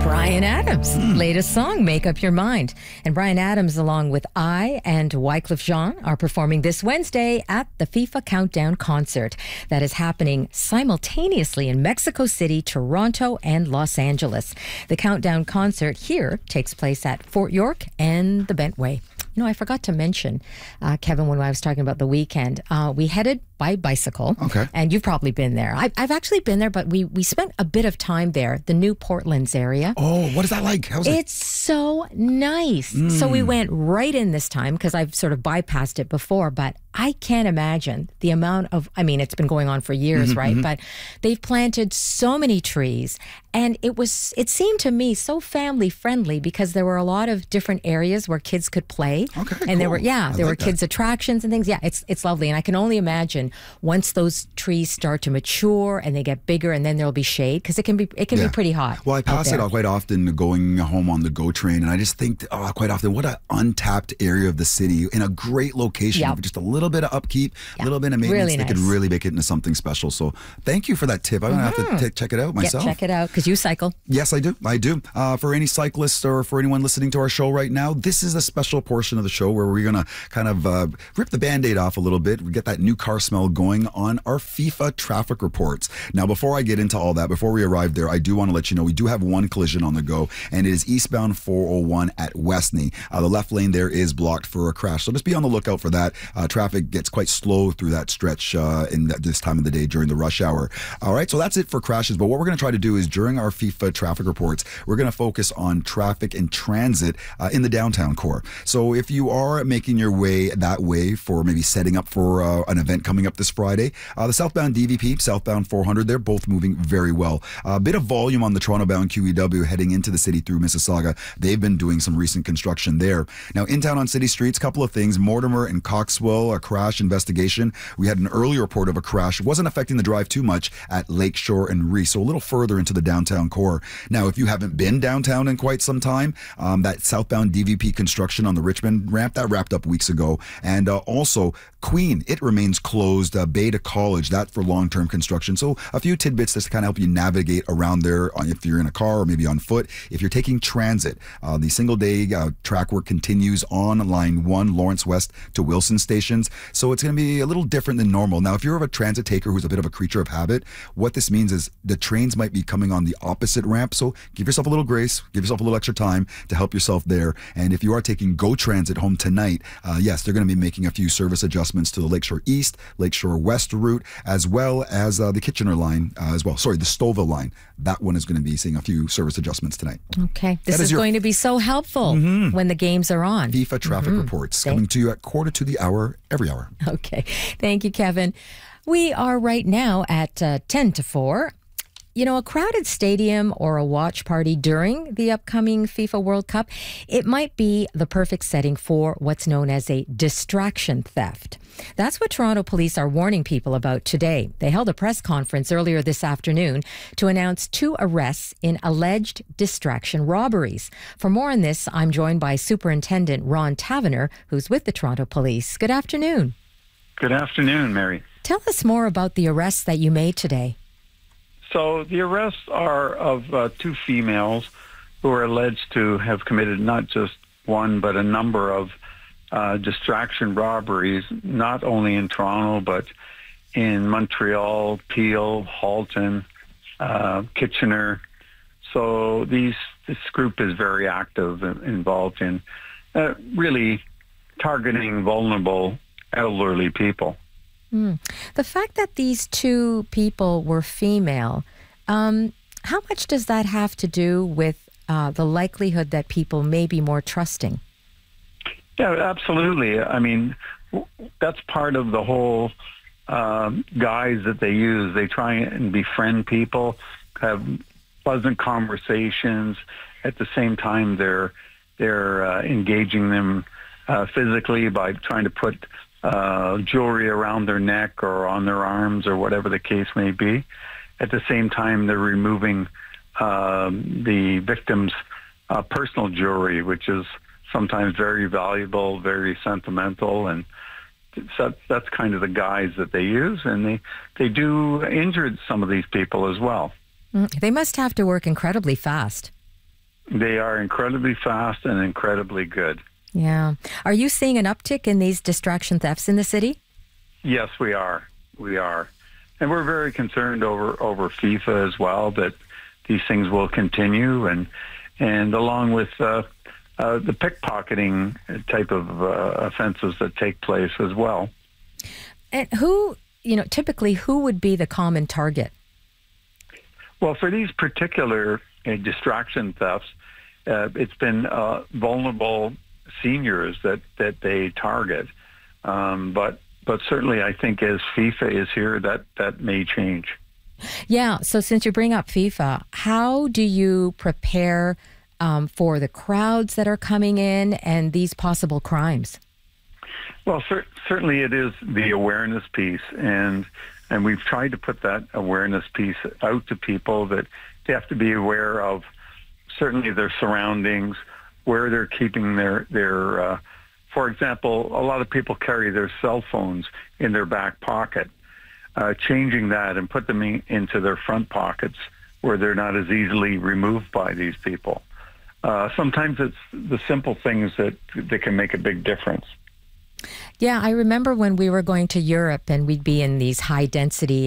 Bryan Adams' latest song, Make Up Your Mind. And Bryan Adams, along with I and Wyclef Jean, are performing this Wednesday at the FIFA Countdown concert that is happening simultaneously in Mexico City, Toronto, and Los Angeles. The Countdown concert here takes place at Fort York and the Bentway. You know, I forgot to mention, Kevin, when I was talking about the weekend, we headed by bicycle. Okay. And you've probably been there. I've actually been there, but we spent a bit of time there, the New Portlands area. Oh, what is that like? How's it? It's so nice. So we went right in this time because I've sort of bypassed it before, but I can't imagine the amount of, I mean, it's been going on for years, right? But they've planted so many trees, and it seemed to me so family friendly because there were a lot of different areas where kids could play. Okay, and there cool. were kids attractions and things. Yeah, it's lovely. And I can only imagine once those trees start to mature and they get bigger, and then there'll be shade, because it can be pretty hot. Well, I pass it out quite often going home on the GO train, and I just think quite often, what an untapped area of the city in a great location. Yep. With just a little bit of upkeep, a little bit of maintenance, Really they could nice. really make it into something special. So thank you for that tip. I'm going to have to check it out myself. Check it out, because you cycle. Yes, I do. For any cyclists or for anyone listening to our show right now, this is a special portion of the show where we're going to kind of rip the Band-Aid off a little bit. We get that new car smell going on our FIFA traffic reports. Now, before I get into all that, before we arrive there, I do want to let you know we do have one collision on the go, and it is eastbound 401 at Westney. The left lane there is blocked for a crash, so just be on the lookout for that. Traffic gets quite slow through that stretch this time of the day during the rush hour. All right, so that's it for crashes, but what we're going to try to do is during our FIFA traffic reports, we're going to focus on traffic and transit in the downtown core. So if you are making your way that way for maybe setting up for an event coming up this Friday, the southbound DVP, southbound 400, they're both moving very well. A bit of volume on the Toronto-bound QEW heading into the city through Mississauga. They've been doing some recent construction there. Now, in town on city streets, couple of things. Mortimer and Coxwell, a crash investigation. We had an early report of a crash. It wasn't affecting the drive too much at Lakeshore and Reese, so a little further into the downtown core. Now, if you haven't been downtown in quite some time, that southbound DVP construction on the Richmond ramp, that wrapped up weeks ago. And also, Queen, it remains closed. Bay to College, that for long-term construction. So a few tidbits just to kind of help you navigate around there if you're in a car or maybe on foot. If you're taking transit, the single-day track work continues on Line 1, Lawrence West to Wilson stations. So it's going to be a little different than normal. Now, if you're a transit taker who's a bit of a creature of habit, what this means is the trains might be coming on the opposite ramp. So give yourself a little grace, give yourself a little extra time to help yourself there. And if you are taking GO Transit home tonight, yes, they're going to be making a few service adjustments to the Lakeshore East, Lakeshore West route, as well as the Kitchener line as well. Sorry, the Stouffville line. That one is going to be seeing a few service adjustments tonight. Okay. This is going to be so helpful when the games are on. FIFA traffic reports coming to you at 1:45 every hour. Okay. Thank you, Kevin. We are right now at 10 to 4. You know, a crowded stadium or a watch party during the upcoming FIFA World Cup, it might be the perfect setting for what's known as a distraction theft. That's what Toronto police are warning people about today. They held a press conference earlier this afternoon to announce 2 arrests in alleged distraction robberies. For more on this, I'm joined by Superintendent Ron Taverner, who's with the Toronto Police. Good afternoon. Good afternoon, Mary. Tell us more about the arrests that you made today. So the arrests are of 2 females who are alleged to have committed not just one, but a number of distraction robberies, not only in Toronto, but in Montreal, Peel, Halton, Kitchener. So this group is very active and involved in really targeting vulnerable elderly people. The fact that these 2 people were female, how much does that have to do with the likelihood that people may be more trusting? Yeah, absolutely. I mean, that's part of the whole guise that they use. They try and befriend people, have pleasant conversations. At the same time, they're engaging them physically by trying to put jewelry around their neck or on their arms or whatever the case may be. At the same time, they're removing the victim's personal jewelry, which is sometimes very valuable, very sentimental, and so that's kind of the guise that they use, and they do injure some of these people as well. They must have to work incredibly fast. They are incredibly fast and incredibly good. Yeah. Are you seeing an uptick in these distraction thefts in the city? Yes, we are. We are. And we're very concerned over FIFA as well, that these things will continue, and along with the pickpocketing type of offenses that take place as well. And typically who would be the common target? Well, for these particular distraction thefts, it's been vulnerable seniors that they target. But certainly I think as FIFA is here, that may change. Yeah. So since you bring up FIFA, how do you prepare for the crowds that are coming in and these possible crimes? Well, certainly it is the awareness piece, and we've tried to put that awareness piece out to people, that they have to be aware of certainly their surroundings, where they're keeping their for example, a lot of people carry their cell phones in their back pocket. Changing that and put them into their front pockets where they're not as easily removed by these people. Sometimes it's the simple things that can make a big difference. Yeah, I remember when we were going to Europe and we'd be in these high density